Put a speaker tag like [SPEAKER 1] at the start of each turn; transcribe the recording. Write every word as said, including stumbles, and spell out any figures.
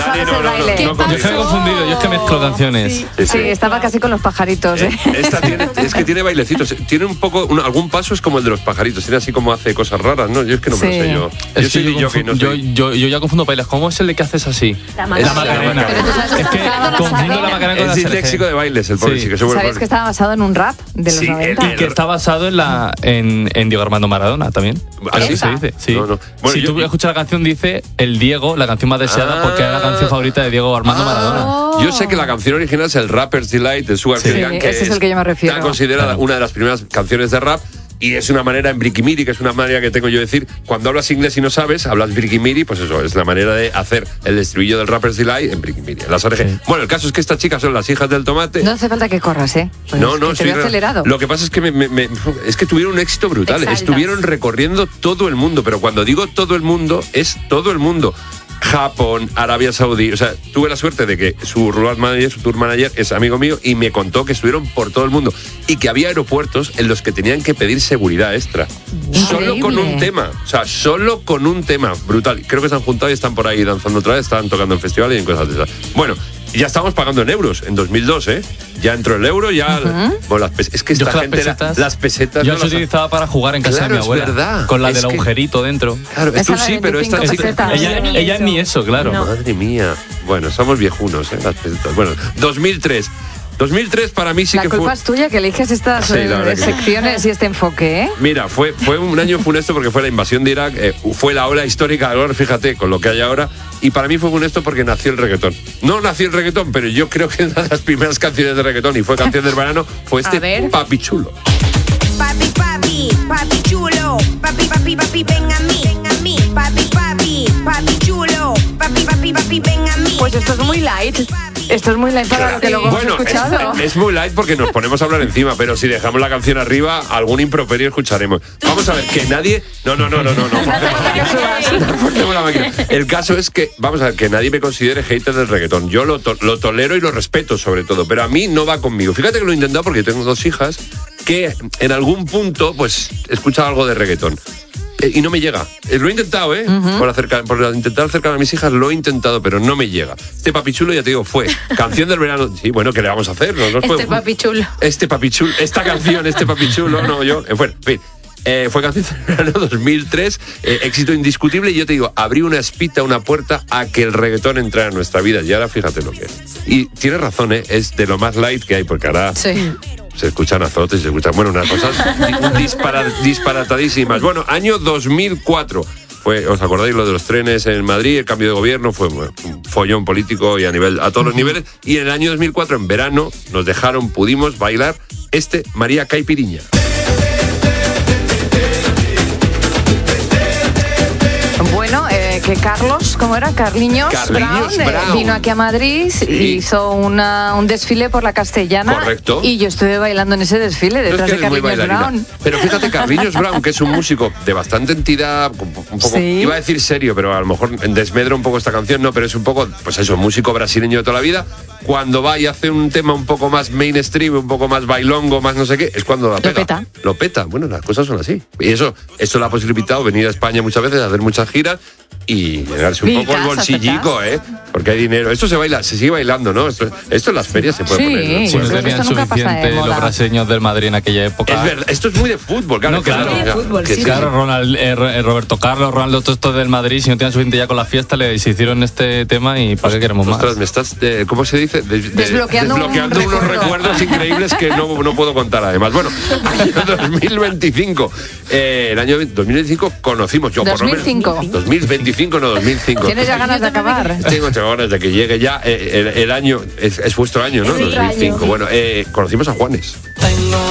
[SPEAKER 1] sabes
[SPEAKER 2] no,
[SPEAKER 1] el
[SPEAKER 2] no,
[SPEAKER 1] baile.
[SPEAKER 2] no, no, no,
[SPEAKER 3] Yo es que me he confundido, yo es que mezclo canciones.
[SPEAKER 1] Sí,
[SPEAKER 2] Sí,
[SPEAKER 1] sí,
[SPEAKER 2] sí.
[SPEAKER 1] estaba casi con los pajaritos, ¿eh?
[SPEAKER 2] Eh, Esta tiene, es que tiene bailecitos. Tiene un poco, un, algún paso es como el de los pajaritos. Tiene así como hace cosas raras, ¿no? Yo es que no me
[SPEAKER 1] Sí.
[SPEAKER 2] lo sé yo.
[SPEAKER 3] Es
[SPEAKER 2] Yo soy
[SPEAKER 3] que yo,
[SPEAKER 2] yo que no
[SPEAKER 3] confu- yo,
[SPEAKER 2] soy.
[SPEAKER 3] yo, yo ya confundo bailes. ¿Cómo es el de que haces así?
[SPEAKER 4] La
[SPEAKER 2] Es
[SPEAKER 4] Macarena.
[SPEAKER 2] la Macarena.
[SPEAKER 1] Pero tú sabes que
[SPEAKER 3] Es que
[SPEAKER 1] estaba basado-
[SPEAKER 3] confundo la Macarena con la
[SPEAKER 2] Es
[SPEAKER 3] Sergé.
[SPEAKER 2] disléxico de bailes, el pobre
[SPEAKER 3] Sí.
[SPEAKER 2] chico. Ese buen
[SPEAKER 1] ¿Sabes
[SPEAKER 2] pobre-
[SPEAKER 1] que estaba basado en un rap de los
[SPEAKER 2] Sí, el-
[SPEAKER 1] noventa?
[SPEAKER 2] el-
[SPEAKER 3] Que está basado en la en, en Diego Armando Maradona también.
[SPEAKER 2] ¿Ah,
[SPEAKER 3] Pero
[SPEAKER 2] sí?
[SPEAKER 3] se dice, sí.
[SPEAKER 2] No, no. Bueno,
[SPEAKER 3] si
[SPEAKER 2] yo-
[SPEAKER 3] tú escuchas la canción, dice el Diego, la canción más deseada,
[SPEAKER 2] Ah.
[SPEAKER 3] porque era la canción favorita de Diego Armando Maradona.
[SPEAKER 1] Oh.
[SPEAKER 2] Yo sé que la canción original es el Rapper's Delight de Sugar
[SPEAKER 3] Sí.
[SPEAKER 2] Milligan,
[SPEAKER 1] Sí,
[SPEAKER 2] que
[SPEAKER 1] ese es el que yo me refiero.
[SPEAKER 2] Está considerada
[SPEAKER 3] Claro.
[SPEAKER 2] una de las primeras canciones de rap. Y es una manera en briquimiri, que es una manera que tengo yo de decir, cuando hablas inglés y no sabes, hablas briquimiri, pues eso, es la manera de hacer el estribillo del Rapper's Delight en briquimiri, en las O R G.
[SPEAKER 3] Sí.
[SPEAKER 2] Bueno, el caso es que estas chicas son las hijas del tomate.
[SPEAKER 1] No hace falta que corras, ¿eh? Pues
[SPEAKER 2] No,
[SPEAKER 1] es
[SPEAKER 2] no,
[SPEAKER 1] que te
[SPEAKER 2] sí,
[SPEAKER 1] veo
[SPEAKER 2] re-
[SPEAKER 1] acelerado.
[SPEAKER 2] Lo que pasa es que me, me- me- es que tuvieron un éxito brutal.
[SPEAKER 4] Exaltas.
[SPEAKER 2] Estuvieron recorriendo todo el mundo, pero cuando digo todo el mundo, es todo el mundo. Japón, Arabia Saudí, o sea, tuve la suerte de que su road manager, su tour manager es amigo mío y me contó que estuvieron por todo el mundo y que había aeropuertos en los que tenían que pedir seguridad extra. Solo con un tema, o sea, solo con un tema, brutal. Creo que se han juntado y están por ahí danzando otra vez, están tocando en festivales y en cosas de esas. Bueno, ya estamos pagando en euros en dos mil dos, ¿eh? Ya entró el euro, ya... Bueno, las pes- es que
[SPEAKER 3] Yo
[SPEAKER 2] esta
[SPEAKER 3] es que las
[SPEAKER 2] gente, la-
[SPEAKER 3] pesetas-
[SPEAKER 2] las pesetas...
[SPEAKER 3] Yo
[SPEAKER 2] no
[SPEAKER 3] las
[SPEAKER 2] las-
[SPEAKER 3] utilizaba para jugar en casa
[SPEAKER 2] Claro,
[SPEAKER 3] de mi
[SPEAKER 2] es
[SPEAKER 3] abuela.
[SPEAKER 2] verdad.
[SPEAKER 3] Con la
[SPEAKER 2] Es
[SPEAKER 3] del
[SPEAKER 2] que-
[SPEAKER 3] agujerito dentro.
[SPEAKER 2] Claro,
[SPEAKER 1] Esa
[SPEAKER 2] tú
[SPEAKER 1] la
[SPEAKER 2] sí, pero esta...
[SPEAKER 1] veinticinco
[SPEAKER 2] esta-
[SPEAKER 1] pesetas.
[SPEAKER 3] Ella,
[SPEAKER 4] Yo ni
[SPEAKER 3] ella
[SPEAKER 4] eso.
[SPEAKER 3] ni eso, claro.
[SPEAKER 4] No.
[SPEAKER 2] Madre mía. Bueno, somos viejunos, ¿eh? Las pesetas. Bueno, dos mil tres. dos mil tres para mí sí
[SPEAKER 1] La
[SPEAKER 2] que
[SPEAKER 1] culpa
[SPEAKER 2] fue...
[SPEAKER 1] es tuya que eliges estas
[SPEAKER 2] Sí, la
[SPEAKER 1] eh,
[SPEAKER 2] verdad que sí.
[SPEAKER 1] secciones y este enfoque, ¿eh?
[SPEAKER 2] Mira, fue, fue un año funesto porque fue la invasión de Irak, eh, fue la ola histórica, ahora fíjate, con lo que hay ahora, y para mí fue funesto porque nació el reggaetón. No nació el reggaetón, pero yo creo que una de las primeras canciones de reggaetón, y fue canción del verano, fue
[SPEAKER 1] A
[SPEAKER 2] este
[SPEAKER 1] ver.
[SPEAKER 2] Papi Chulo.
[SPEAKER 5] Papi, papi, papi chulo, papi, papi, papi, ven a mí, ven a mí, papi, papi, papi chulo, papi, papi, papi, ven a mí.
[SPEAKER 1] Pues esto es muy light. Esto es muy light para lo que luego
[SPEAKER 2] Bueno,
[SPEAKER 1] hemos escuchado.
[SPEAKER 2] es, es muy light porque nos ponemos a hablar encima, pero si dejamos la canción arriba, algún improperio escucharemos. Vamos a ver, que nadie... No, no, no, no, no, no. Forcemos la máquina. El caso es que, vamos a ver, que nadie me considere hater del reggaetón. Yo lo, to- lo tolero y lo respeto sobre todo, pero a mí no va conmigo. Fíjate que lo he intentado porque tengo dos hijas que en algún punto, pues, escuchan algo de reggaetón. Eh, y no me llega. Eh, lo he intentado, ¿eh? por, acercar, por intentar acercar a mis hijas, lo he intentado, pero no me llega. Este Papi Chulo, ya te digo, fue canción del verano. Sí, bueno, ¿qué le vamos a hacer? No, nos
[SPEAKER 4] Este
[SPEAKER 2] podemos-
[SPEAKER 4] papi chulo.
[SPEAKER 2] Este Papi Chulo, esta canción, este Papi Chulo, no, yo. eh, Bueno, en fin. Eh, fue canción del verano dos mil tres, eh, éxito indiscutible, y yo te digo, abrí una espita, una puerta a que el reggaetón entrara en nuestra vida, y ahora fíjate lo que es. Y tienes razón, ¿eh? Es de lo más light que hay, porque ahora
[SPEAKER 1] Sí.
[SPEAKER 2] se escuchan azotes, se escuchan, bueno, unas cosas dispara- disparatadísimas. Bueno, año dos mil cuatro. Fue, ¿os acordáis lo de los trenes en Madrid? El cambio de gobierno fue bueno, un follón político y a nivel a todos los niveles. Y en el año dos mil cuatro, en verano, nos dejaron, pudimos bailar este María Caipiriña.
[SPEAKER 1] Bueno, eh, que Carlos, ¿cómo era? Carliños,
[SPEAKER 2] Carliños
[SPEAKER 1] Brown, eh,
[SPEAKER 2] Brown.
[SPEAKER 1] vino aquí a Madrid
[SPEAKER 2] Sí.
[SPEAKER 1] y hizo una, un desfile por la Castellana.
[SPEAKER 2] Correcto.
[SPEAKER 1] Y yo estuve bailando en ese desfile
[SPEAKER 2] No es
[SPEAKER 1] detrás
[SPEAKER 2] que
[SPEAKER 1] de
[SPEAKER 2] eres muy
[SPEAKER 1] Carliños
[SPEAKER 2] bailarina.
[SPEAKER 1] Brown.
[SPEAKER 2] Pero fíjate, Carliños Brown, que es un músico de bastante entidad, un poco,
[SPEAKER 1] Sí.
[SPEAKER 2] iba a decir serio, pero a lo mejor desmedro un poco esta canción, no, pero es un poco, pues eso, músico brasileño de toda la vida. Cuando va y hace un tema un poco más mainstream, un poco más bailongo, más no sé qué, es cuando la pega.
[SPEAKER 1] peta.
[SPEAKER 2] Lo peta. Bueno, las cosas son así. Y eso, esto le ha posibilitado venir a España muchas veces, hacer muchas giras y llenarse un
[SPEAKER 1] Y
[SPEAKER 2] poco el
[SPEAKER 1] casas,
[SPEAKER 2] bolsillico, ¿eh? Porque hay dinero. Esto se baila, se sigue bailando, ¿no? Esto, esto en las ferias se puede
[SPEAKER 1] Sí.
[SPEAKER 2] poner. ¿no?
[SPEAKER 1] Yo
[SPEAKER 3] Si no
[SPEAKER 1] creo que
[SPEAKER 3] tenían
[SPEAKER 1] esto nunca pasa de
[SPEAKER 3] suficiente los
[SPEAKER 1] moda.
[SPEAKER 3] brasileños del Madrid en aquella época.
[SPEAKER 2] Es verdad, esto es muy de fútbol, claro.
[SPEAKER 3] No, claro.
[SPEAKER 2] que-
[SPEAKER 4] De fútbol,
[SPEAKER 2] que
[SPEAKER 4] sí,
[SPEAKER 3] Claro, Ronald, eh, Ro- eh, Roberto Carlos, Ronaldo, todos estos del Madrid, si no tenían suficiente ya con la fiesta, le se hicieron este tema y ¿para qué queremos más?
[SPEAKER 2] Ostras, me estás, eh, ¿cómo se dice? De- de-
[SPEAKER 1] Desbloqueando un
[SPEAKER 2] desbloqueando unos
[SPEAKER 1] recuerdo.
[SPEAKER 2] recuerdos increíbles que no, no puedo contar además. Bueno, año dos mil veinticinco. Eh, el año dos mil veinticinco conocimos yo por lo menos-
[SPEAKER 1] dos mil cinco.
[SPEAKER 2] dos mil veinticinco, no dos mil cinco.
[SPEAKER 1] ¿Tienes ya ganas de acabar?
[SPEAKER 2] Tengo ganas de que llegue ya eh, el, el año, es, es vuestro año, ¿no?
[SPEAKER 4] Es nuestro
[SPEAKER 2] dos mil cinco.
[SPEAKER 4] año.
[SPEAKER 2] Bueno, eh, conocimos a Juanes.